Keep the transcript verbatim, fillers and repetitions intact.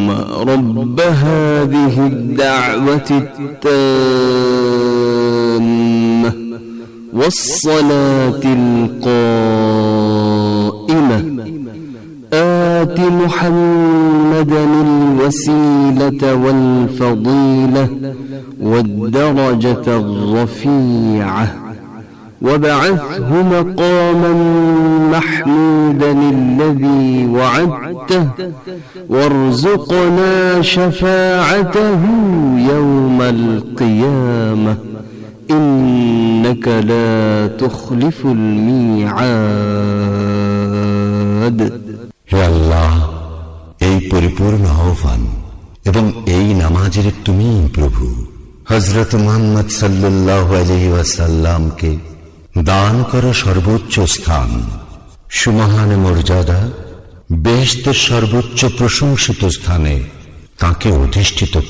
رب هذه الدعوة التامة والصلاة القائمة آت محمدا الوسيلة والفضيلة والدرجة الرفيعة وابعثه مقاما محمودا الذي وعدته وارزقنا شفاعته يوم القيامة إنك لا تخلف الميعاد. হে আল্লাহ, এই পরিপূর্ণ আহ্বান এবং এই নামাজের তুমি প্রভু হযরত মুহাম্মদ সাল্লাল্লাহু আলাইহি ওয়াসাল্লামকে দান করো সর্বোচ্চ স্থান, সুমহান মর্যাদা, বেহেশতের সর্বোচ্চ প্রশংসিত স্থানে তাকে অধিষ্ঠিত